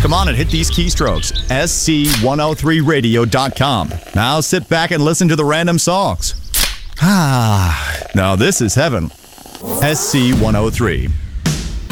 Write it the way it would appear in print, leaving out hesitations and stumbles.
Come on and hit these keystrokes. SC103radio.com. Now sit back and listen to the random songs. Now this is heaven. SC103.